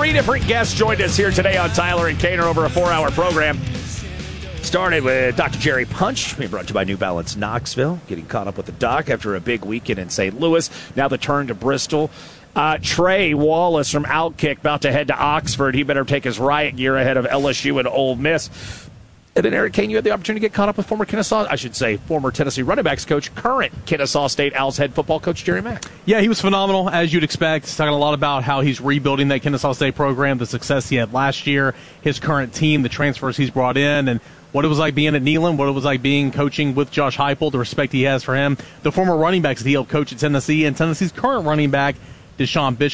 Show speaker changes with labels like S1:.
S1: 3 different guests joined us here today on Tyler and Kaner over a 4-hour program. Started with Dr. Jerry Punch, being brought to you by New Balance Knoxville, getting caught up with the doc after a big weekend in St. Louis. Now the turn to Bristol. Trey Wallace from Outkick about to head to Oxford. He better take his riot gear ahead of LSU and Ole Miss. And then, Eric Kane, you had the opportunity to get caught up with former Tennessee running backs coach, current Kennesaw State Owls head football coach Jerry Mack.
S2: Yeah, he was phenomenal, as you'd expect. He's talking a lot about how he's rebuilding that Kennesaw State program, the success he had last year, his current team, the transfers he's brought in, and what it was like being at Neyland, what it was like coaching with Josh Heupel, the respect he has for him, the former running backs that he helped coach at Tennessee, and Tennessee's current running back, Deshaun Bishop.